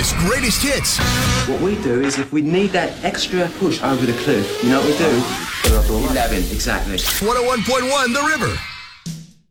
River's greatest hits. What we do is if we need that extra push over the cliff, you know what we do? 11, exactly. 101.1 The River.